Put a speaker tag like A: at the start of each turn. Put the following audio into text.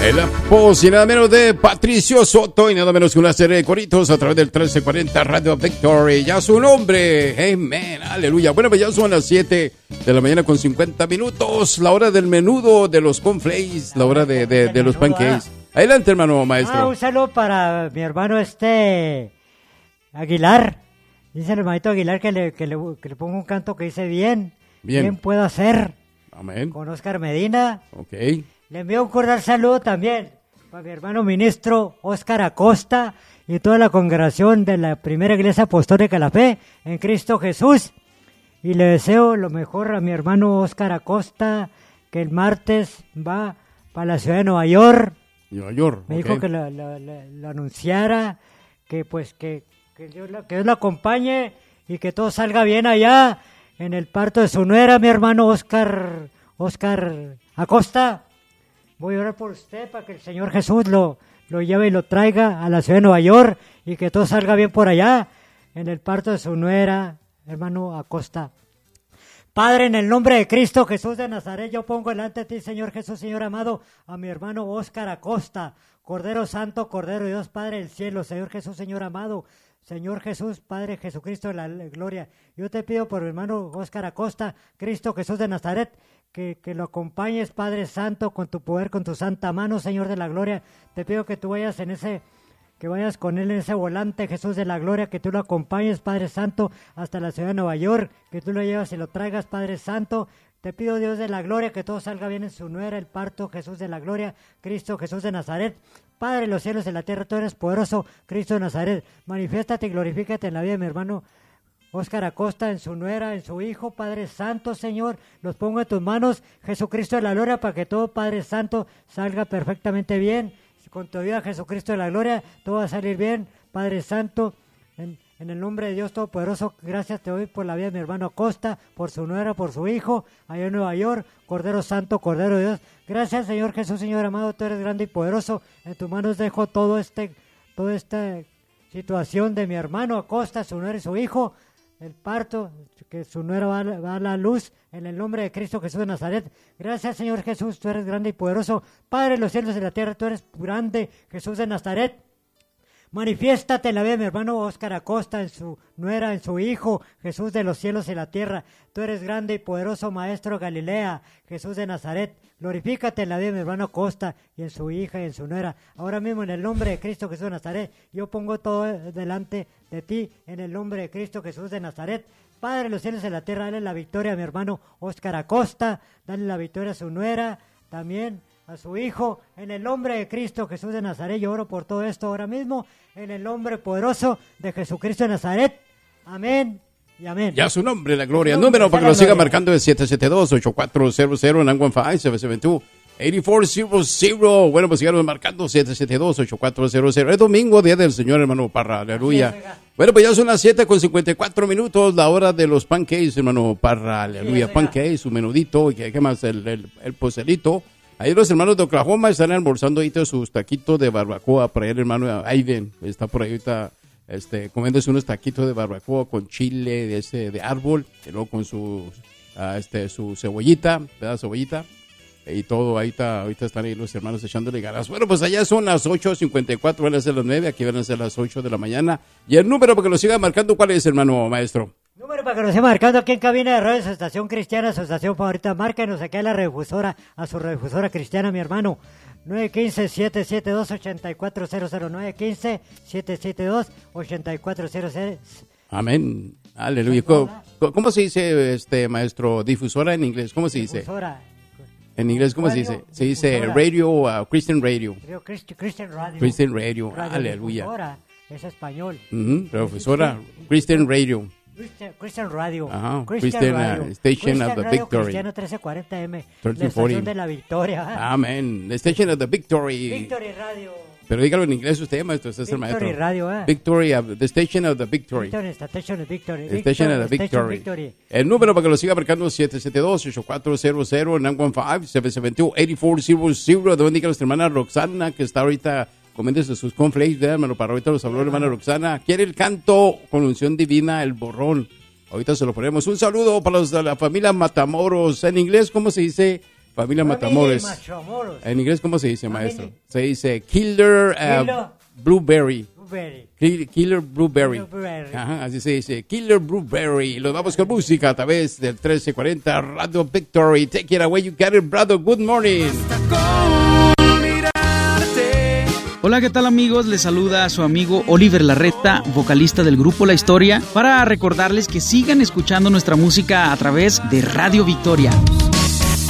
A: El voz y nada menos de Patricio Soto y nada menos que una serie de coritos a través del 1340 Radio Victory. Ya su nombre, amén, aleluya. Bueno, pues ya son las 7 de la mañana con 50 minutos, la hora del menudo, de los cornflakes, la hora de los pancakes. Adelante, hermano maestro.
B: Un saludo para mi hermano Aguilar. Dice el hermanito Aguilar que le ponga un canto que dice bien puedo hacer.
A: Amén.
B: Con Oscar Medina.
A: Ok.
B: Le envío un cordial saludo también para mi hermano ministro Oscar Acosta y toda la congregación de la Primera Iglesia Apostólica de la Fe en Cristo Jesús. Y le deseo lo mejor a mi hermano Oscar Acosta, que el martes va para la ciudad de Nueva York. Me dijo que lo anunciara, que Dios lo acompañe y que todo salga bien allá en el parto de su nuera, mi hermano Oscar Acosta. Voy a orar por usted para que el Señor Jesús lo lleve y lo traiga a la ciudad de Nueva York y que todo salga bien por allá en el parto de su nuera, hermano Acosta. Padre, en el nombre de Cristo Jesús de Nazaret, yo pongo delante de ti, Señor Jesús, Señor amado, a mi hermano Oscar Acosta, Cordero Santo, Cordero de Dios, Padre del cielo, Señor Jesús, Señor amado, Señor Jesús, Padre Jesucristo de la gloria. Yo te pido por mi hermano Oscar Acosta, Cristo Jesús de Nazaret, que lo acompañes, Padre Santo, con tu poder, con tu santa mano, Señor de la gloria. Te pido que tú vayas que vayas con él en ese volante, Jesús de la gloria, que tú lo acompañes, Padre Santo, hasta la ciudad de Nueva York, que tú lo llevas y lo traigas, Padre Santo. Te pido, Dios de la gloria, que todo salga bien en su nuera, el parto, Jesús de la gloria, Cristo Jesús de Nazaret. Padre de los cielos y de la tierra, tú eres poderoso, Cristo de Nazaret. Manifiéstate y glorifícate en la vida de mi hermano Oscar Acosta, en su nuera, en su hijo, Padre Santo, Señor, los pongo en tus manos, Jesucristo de la gloria, para que todo, Padre Santo, salga perfectamente bien. Con tu vida, Jesucristo de la gloria, todo va a salir bien, Padre Santo, en el nombre de Dios Todopoderoso. Gracias te doy por la vida de mi hermano Acosta, por su nuera, por su hijo, allá en Nueva York, Cordero Santo, Cordero de Dios. Gracias, Señor Jesús, Señor amado, tú eres grande y todopoderoso. En tus manos dejo toda esta situación de mi hermano Acosta, su nuera y su hijo, el parto, que su nuera va a la luz, en el nombre de Cristo Jesús de Nazaret. Gracias, Señor Jesús, tú eres grande y poderoso. Padre de los cielos y de la tierra, tú eres grande, Jesús de Nazaret. Manifiéstate en la vida de mi hermano Oscar Acosta, en su nuera, en su hijo, Jesús de los cielos y la tierra. Tú eres grande y poderoso, Maestro Galilea, Jesús de Nazaret. Glorifícate en la vida de mi hermano Acosta y en su hija y en su nuera. Ahora mismo, en el nombre de Cristo Jesús de Nazaret, yo pongo todo delante de ti, en el nombre de Cristo Jesús de Nazaret. Padre de los cielos y la tierra, dale la victoria a mi hermano Oscar Acosta, dale la victoria a su nuera, también a su hijo, en el nombre de Cristo Jesús de Nazaret. Yo oro por todo esto ahora mismo, en el nombre poderoso de Jesucristo de Nazaret. Amén y amén.
A: Ya su nombre, la gloria. El número para que lo siga marcando es 772-8400 915-772-8400. Bueno, pues sigaron marcando 772-8400. Es domingo, día del Señor, hermano Parra. Aleluya. Bueno, pues ya son las 7:54, la hora de los pancakes, hermano Parra. Aleluya. Pancakes, su menudito, y ¿qué más? El pocelito. Ahí los hermanos de Oklahoma están almorzando ahorita sus taquitos de barbacoa. Por ahí el hermano Aiden está por ahí ahorita comiéndose unos taquitos de barbacoa con chile de árbol, y luego con su cebollita, pedazo de cebollita. Y todo, ahorita están ahí los hermanos echándole ganas. Bueno, pues allá son las 8:54, van a ser las 9, aquí van a ser las 8 de la mañana. Y el número para que lo siga marcando, ¿cuál es, hermano maestro?
B: Número para que nos siga marcando aquí en cabina de radio, su estación cristiana, su estación favorita. Márquenos aquí a la redifusora, a su redifusora cristiana, mi hermano. 915-772-8400, 915-772-8400.
A: Amén. Aleluya. ¿Cómo se dice, maestro? Difusora en inglés, ¿cómo se dice?
B: Difusora.
A: En inglés, ¿cómo
B: radio,
A: se dice? Se dice radio, Christian Radio.
B: Christian Radio.
A: Christian Radio, aleluya.
B: Difusora, es español.
A: Profesora, Christian Radio.
B: Christian Radio.
A: Ajá,
B: Christian Radio.
A: Station of the Victory.
B: Cristiano 1340M.
A: 1340.
B: La estación de la victoria.
A: Amén. The Station of the Victory.
B: Victory Radio.
A: Pero dígalo en inglés usted, maestro, usted es el maestro.
B: Victory Radio,
A: Victory, the Station of the Victory.
B: Station of Victory.
A: Station of the Victory. El número para que lo siga marcando es 772-8400, 915-772-8400. De bendiga a nuestra hermana Roxana, que está ahorita comiéndose sus cornflakes, hermano, para ahorita los habló la hermana Roxana. Quiere el canto con unción divina, el borrón. Ahorita se lo ponemos. Un saludo para los de la familia Matamoros. En inglés, ¿cómo se dice Familia Matamoros. En inglés, ¿cómo se dice, maestro? Se dice Killer Blueberry. Killer Blueberry. Ajá, así se dice. Killer Blueberry. Los vamos con música a través del 1340 Radio Victory. Take it away, you got it, brother. Good morning.
C: Hola, ¿qué tal, amigos? Les saluda a su amigo Oliver Larreta, vocalista del grupo La Historia, para recordarles que sigan escuchando nuestra música a través de Radio Victoria.